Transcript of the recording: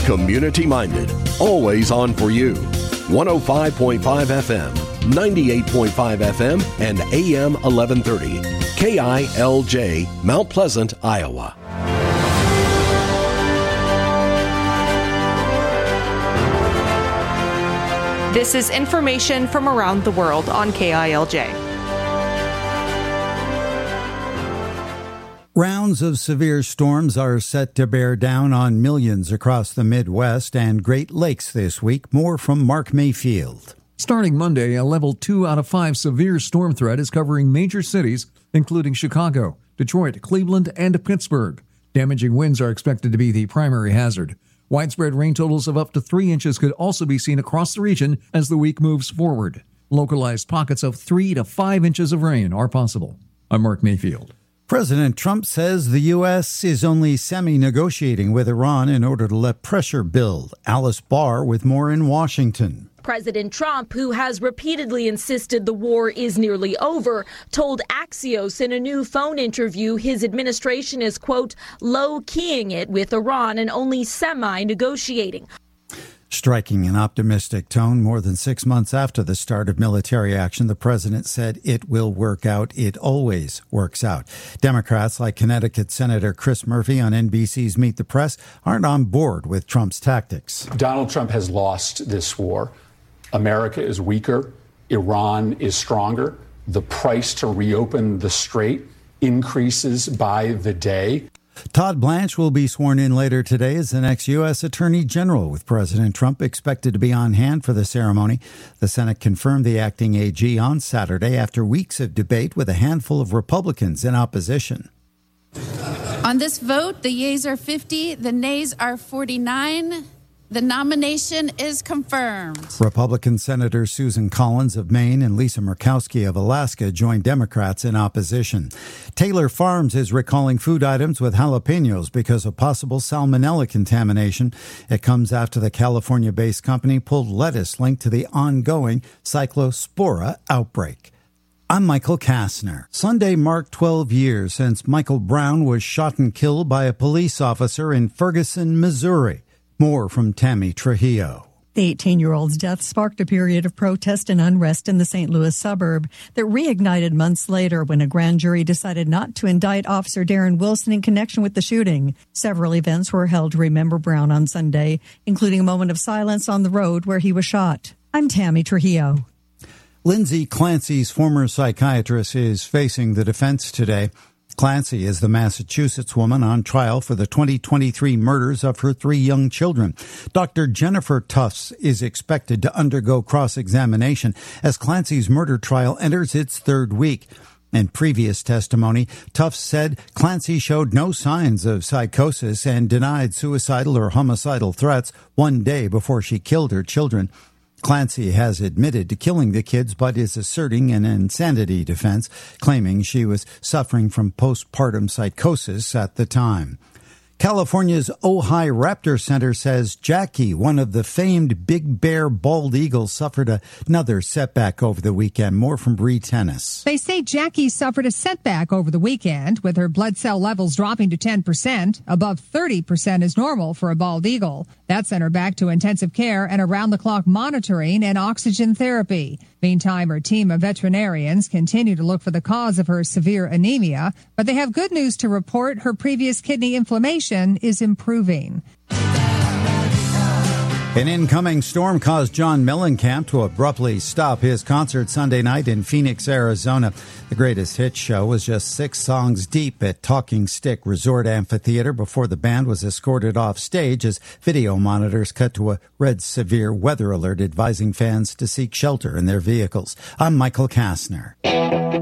Community-minded, always on for you. 105.5 FM, 98.5 FM, and AM 1130. KILJ, Mount Pleasant, Iowa. This is information from around the world on KILJ. Rounds of severe storms are set to bear down on millions across the Midwest and Great Lakes this week. More from Mark Mayfield. Starting Monday, a level 2 out of 5 severe storm threat is covering major cities, including Chicago, Detroit, Cleveland, and Pittsburgh. Damaging winds are expected to be the primary hazard. Widespread rain totals of up to 3 inches could also be seen across the region as the week moves forward. Localized pockets of 3 to 5 inches of rain are possible. I'm Mark Mayfield. President Trump says the U.S. is only semi-negotiating with Iran in order to let pressure build. Alice Barr with more in Washington. President Trump, who has repeatedly insisted the war is nearly over, told Axios in a new phone interview his administration is, quote, low-keying it with Iran and only semi-negotiating. Striking an optimistic tone more than 6 months after the start of military action, the president said it will work out. It always works out. Democrats like Connecticut Senator Chris Murphy on NBC's Meet the Press aren't on board with Trump's tactics. Donald Trump has lost this war. America is weaker. Iran is stronger. The price to reopen the strait increases by the day. Todd Blanche will be sworn in later today as the next U.S. Attorney General, with President Trump expected to be on hand for the ceremony. The Senate confirmed the acting AG on Saturday after weeks of debate with a handful of Republicans in opposition. On this vote, the yeas are 50, the nays are 49. The nomination is confirmed. Republican Senator Susan Collins of Maine and Lisa Murkowski of Alaska joined Democrats in opposition. Taylor Farms is recalling food items with jalapenos because of possible salmonella contamination. It comes after the California-based company pulled lettuce linked to the ongoing Cyclospora outbreak. I'm Michael Kastner. Sunday marked 12 years since Michael Brown was shot and killed by a police officer in Ferguson, Missouri. More from Tammy Trujillo. The 18-year-old's death sparked a period of protest and unrest in the St. Louis suburb that reignited months later when a grand jury decided not to indict Officer Darren Wilson in connection with the shooting. Several events were held to remember Brown on Sunday, including a moment of silence on the road where he was shot. I'm Tammy Trujillo. Lindsay Clancy's former psychiatrist is facing the defense today. Clancy is the Massachusetts woman on trial for the 2023 murders of her 3 young children. Dr. Jennifer Tufts is expected to undergo cross-examination as Clancy's murder trial enters its 3rd week. In previous testimony, Tufts said Clancy showed no signs of psychosis and denied suicidal or homicidal threats 1 day before she killed her children. Clancy has admitted to killing the kids but is asserting an insanity defense, claiming she was suffering from postpartum psychosis at the time. California's Ojai Raptor Center says Jackie, one of the famed Big Bear bald eagles, suffered another setback over the weekend. More from Bree Tennis. They say Jackie suffered a setback over the weekend, with her blood cell levels dropping to 10%. Above 30% is normal for a bald eagle. That sent her back to intensive care and around-the-clock monitoring and oxygen therapy. Meantime, her team of veterinarians continue to look for the cause of her severe anemia, but they have good news to report. Her previous kidney inflammation is improving. An incoming storm caused John Mellencamp to abruptly stop his concert Sunday night in Phoenix, Arizona. The Greatest Hits show was just 6 songs deep at Talking Stick Resort Amphitheater before the band was escorted off stage as video monitors cut to a red severe weather alert advising fans to seek shelter in their vehicles. I'm Michael Kastner.